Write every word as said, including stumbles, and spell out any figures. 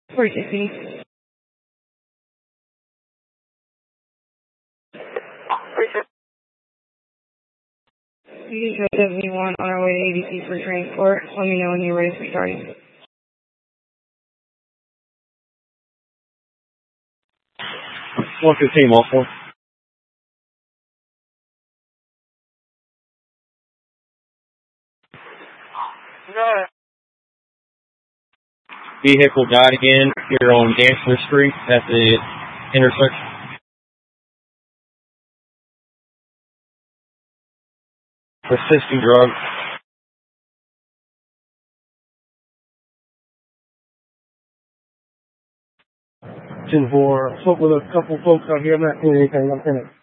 forty-six. You can try seventy-one on our way to A B C for transport. Let me know when you're ready for starting. one fifteen, multiple. Got it. Vehicle died again here on Gansler Street at the intersection. Persisting drugs. ten four, spoke with a couple folks out here. I'm not seeing anything. I'm finished.